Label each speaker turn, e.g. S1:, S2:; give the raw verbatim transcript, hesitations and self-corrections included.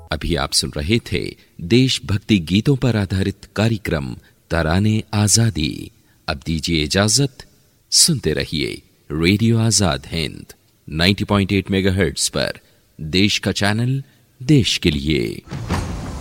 S1: अभी आप सुन रहे थे देशभक्ति गीतों पर आधारित कार्यक्रम तराने आजादी। अब दीजिए इजाजत, सुनते रहिए रेडियो आजाद हिंद नब्बे पॉइंट आठ मेगाहर्ट्ज पर, देश का चैनल, देश के लिए।